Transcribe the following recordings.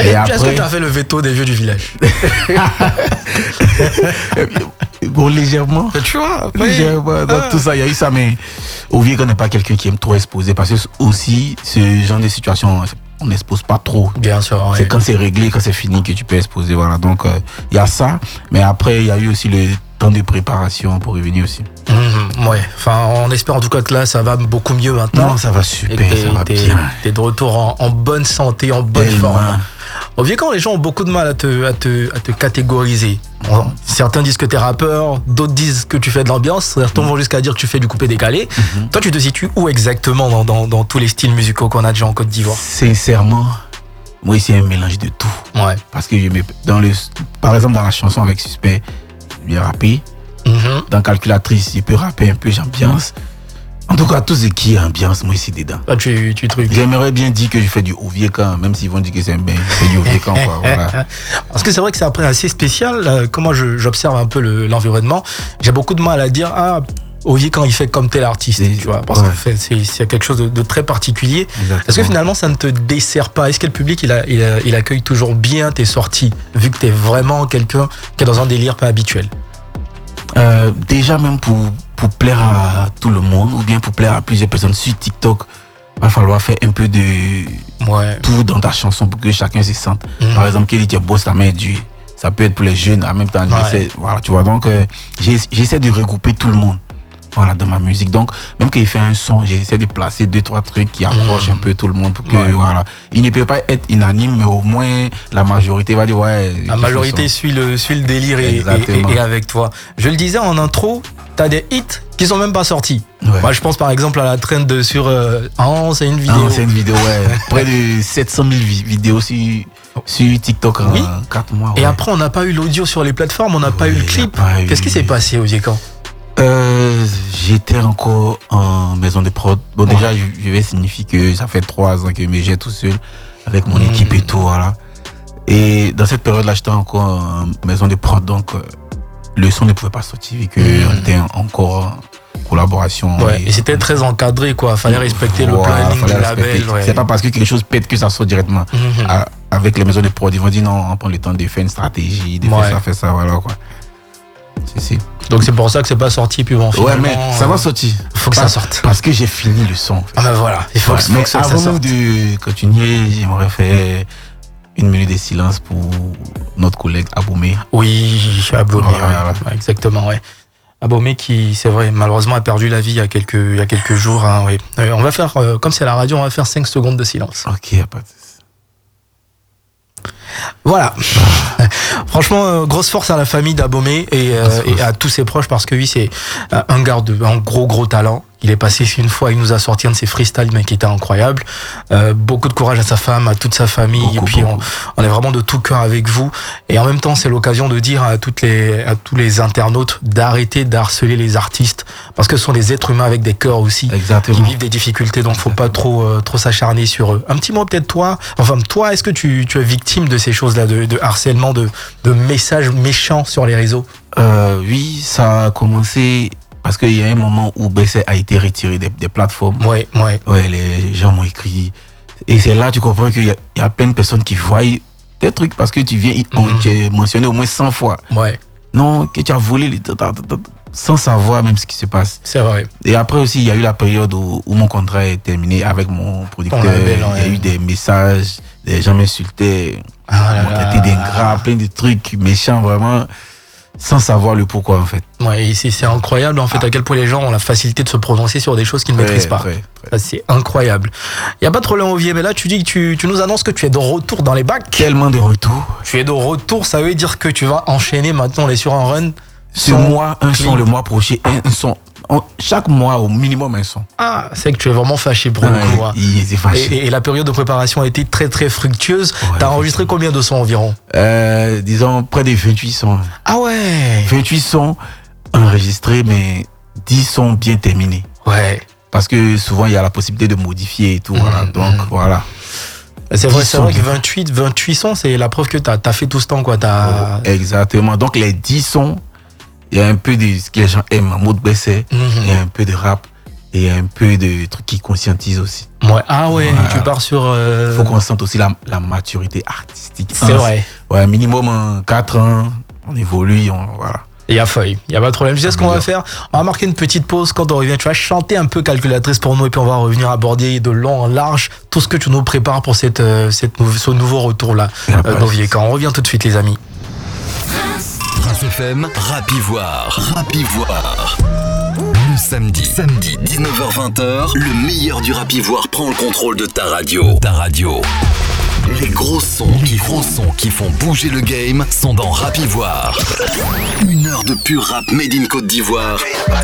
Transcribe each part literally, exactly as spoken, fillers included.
Et après... Est-ce que tu as fait le veto des vieux du village? Bon, légèrement. Tu vois, oui. Légèrement. Dans ah. tout ça, il y a eu ça, mais Oviekon n'est pas quelqu'un qui aime trop exposer, parce que aussi, ce genre de situation, on n'expose pas trop. Bien sûr. C'est ouais. quand c'est réglé, quand c'est fini que tu peux exposer. Voilà. Donc, il euh, y a ça. Mais après, il y a eu aussi le temps de préparation pour revenir aussi. Mmh, ouais. Enfin, on espère en tout cas que là, ça va beaucoup mieux maintenant. Non, ça va super. Et ça va t'es, bien. T'es de retour en, en bonne santé, en bonne Tellement. forme. Oviekon, les gens ont beaucoup de mal à te, à te, à te catégoriser. Bon, certains disent que t'es rappeur, d'autres disent que tu fais de l'ambiance, certains mmh. vont jusqu'à dire que tu fais du coupé décalé. Mmh. Toi, tu te situes où exactement dans, dans, dans tous les styles musicaux qu'on a déjà en Côte d'Ivoire? Sincèrement, moi, c'est un mélange de tout. Ouais. Parce que je me, dans le, par exemple, dans la chanson avec Suspect, je vais rapper. Mmh. Dans Calculatrice, je peux rapper un peu, j'ambiance. En tout cas, tout ce qui est ambiance, moi, ici dedans. Ah, tu, tu trucs. J'aimerais bien dire que je fais du Oviekon, même s'ils vont dire que c'est un ben, c'est du Oviekon, quoi. Voilà. Parce que c'est vrai que c'est après assez spécial. Là, comment je, j'observe un peu le, l'environnement, j'ai beaucoup de mal à dire, ah, Oviekon, il fait comme tel artiste, c'est, tu vois. Parce ouais. que c'est, c'est quelque chose de, de très particulier. Exactement. Est-ce que finalement, ça ne te dessert pas? Est-ce que le public, il, a, il, a, il accueille toujours bien tes sorties, vu que t'es vraiment quelqu'un qui est dans un délire pas habituel? Euh, déjà, même pour, pour plaire à tout le monde, ou bien pour plaire à plusieurs personnes sur TikTok, il va falloir faire un peu de ouais. tout dans ta chanson pour que chacun se sente. Mmh. Par exemple, Kelly, tu bosse la main du. Ça peut être pour les jeunes, en même temps, ouais. voilà, tu vois. Donc, euh, j'essaie de regrouper tout le monde. Voilà, dans ma musique. Donc, même quand il fait un son, j'essaie de placer deux, trois trucs qui approchent mmh. un peu tout le monde pour que, ouais. voilà. Il ne peut pas être unanime, mais au moins, la majorité va dire, ouais. La majorité suit le, suit le délire et, et, et avec toi. Je le disais en intro, t'as des hits qui sont même pas sortis. Ouais. Moi, je pense par exemple à la trend de sur, euh, ah, c'est une vidéo. Ah, c'est une vidéo, ouais. Près de sept cent mille vidéos sur, sur TikTok en oui. quatre mois. Ouais. Et après, on n'a pas eu l'audio sur les plateformes, on n'a ouais, pas eu le clip. Qu'est-ce eu... qui s'est passé, Oviekon? Euh, j'étais encore en maison de prod. Bon, ouais. déjà, je, je vais signifier que ça fait trois ans que je j'ai tout seul avec mon mmh. équipe et tout, voilà. Et dans cette période-là, j'étais encore en maison de prod, donc euh, le son ne pouvait pas sortir vu qu'on mmh. était encore en collaboration. Ouais, et, et c'était très encadré, quoi. Fallait respecter voilà, le planning du label. Ouais. C'est pas parce que quelque chose pète que ça sort directement. Mmh. À, avec les maisons de prod, ils vont dire non, on prend le temps de faire une stratégie, de ouais. faire ça, faire ça, voilà, quoi. Si, si. Donc c'est pour ça que c'est pas sorti, puis bon, ouais, mais ça va sortir. Il faut que parce, ça sorte. Parce que j'ai fini le son. Ah ben voilà, il faut, ouais, que, faut que ça, ça sorte. Avant de continuer, j'aimerais faire une minute de silence pour notre collègue Abomey. Oui, Abomey, ouais, ouais, ouais. exactement, ouais. Abomey qui, c'est vrai, malheureusement a perdu la vie il y a quelques, il y a quelques jours. Hein, ouais. On va faire, euh, comme c'est la radio, on va faire cinq secondes de silence. Ok, pas de... Voilà. Franchement, euh, grosse force à la famille d'Abomey et, euh, et à tous ses proches parce que oui, c'est euh, un garde, un gros gros talent. Il est passé une fois, il nous a sorti un de ses freestyles, mais qui était incroyable. Euh, beaucoup de courage à sa femme, à toute sa famille. Beaucoup, et puis on, on est vraiment de tout cœur avec vous. Et en même temps, c'est l'occasion de dire à toutes les, à tous les internautes d'arrêter d'harceler les artistes, parce que ce sont des êtres humains avec des cœurs aussi. Exactement. Qui vivent des difficultés, donc faut pas trop, euh, trop s'acharner sur eux. Un petit mot peut-être toi. Enfin toi, est-ce que tu, tu es victime de ces choses-là, de, de harcèlement, de, de messages méchants sur les réseaux? euh, Oui, ça a commencé. Parce qu'il y a un moment où B C a été retiré des, des plateformes. Ouais, ouais. Ouais, les gens m'ont écrit. Et c'est là que tu comprends qu'il y a, il y a plein de personnes qui voient des trucs parce que tu viens, mm-hmm. tu es mentionné au moins cent fois. Ouais. Non, que tu as volé les, sans savoir même ce qui se passe. C'est vrai. Et après aussi, il y a eu la période où, où mon contrat est terminé avec mon producteur. Label, il y a ouais. eu des messages, des gens m'insultaient, ah m'ont traité d'ingrat, plein de trucs méchants vraiment. Sans savoir le pourquoi en fait. Ouais, et c'est, c'est incroyable en fait ah. à quel point les gens ont la facilité de se prononcer sur des choses qu'ils ne ouais, maîtrisent pas. Ouais, ouais. Ça, c'est incroyable. Il n'y a pas de problème, Ovier, mais là tu dis que tu, tu nous annonces que tu es de retour dans les bacs. Tellement de retour. Tu es de retour, ça veut dire que tu vas enchaîner maintenant, on est sur un run. Ce mois, un son, le mois prochain, un, un son. Chaque mois, au minimum, un son. Ah, c'est que tu es vraiment fâché pour ouais, le coup. Hein. Il est fâché. Et, et la période de préparation a été très très fructueuse. Ouais, T'as enregistré combien de sons environ? euh, Disons près de vingt-huit sons. Ah ouais. vingt-huit sons enregistrés, mais dix sons bien terminés. Ouais. Parce que souvent, il y a la possibilité de modifier et tout. Mmh, voilà. Donc, mmh. voilà. C'est vrai, c'est vrai que vingt-huit, vingt-huit sons, c'est la preuve que t'as, t'as fait tout ce temps, quoi. T'as... Oh, exactement. Donc, les dix sons, il y a un peu de ce que les gens aiment en mode B C, mm-hmm. il y a un peu de rap, et un peu de trucs qui conscientisent aussi. Ouais. Ah ouais, ouais. Tu pars sur... Euh... Faut qu'on sente aussi la, la maturité artistique. C'est un, vrai. Ouais, minimum en quatre ans, on évolue, on, voilà. Il y a feuille, il n'y a pas de problème. Tu sais ce qu'on va faire? On va marquer une petite pause. Quand on revient, tu vas chanter un peu Calculatrice pour nous et puis on va revenir aborder de long en large tout ce que tu nous prépares pour cette, cette, ce nouveau retour-là, euh, Novieka. On revient tout de suite, les amis. Trace F M, Rapivoire. Rapivoire. Le samedi, samedi, dix-neuf heures vingt, le meilleur du Rapivoire prend le contrôle de ta radio. Ta radio. Les gros sons, les gros sons qui font bouger le game sont dans Rapivoire. Une heure de pur rap made in Côte d'Ivoire.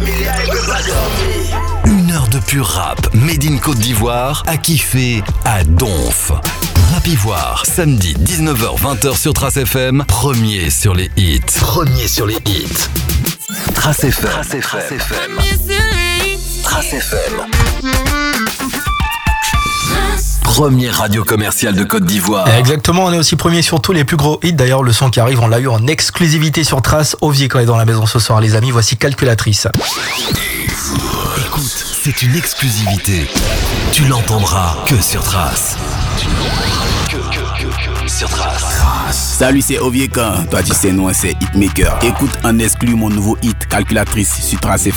Une heure de pur rap made in Côte d'Ivoire à kiffer à donf. Rapivoire, samedi dix-neuf heures vingt sur Trace F M, premier sur les hits. Premier sur les hits. Trace F M. Trace F M. Trace F M. Première radio commerciale de Côte d'Ivoire. Exactement, on est aussi premier sur tous les plus gros hits. D'ailleurs, le son qui arrive, on l'a eu en exclusivité sur Trace. Ovieka est dans la maison ce soir, les amis. Voici Calculatrice. Écoute, c'est une exclusivité. Tu l'entendras que sur Trace. Tu l'entendras que, que, que, que sur Trace. Salut, c'est Ovieka. Toi, tu sais, nous, c'est Hitmaker. Écoute en exclu mon nouveau hit Calculatrice sur Trace F M.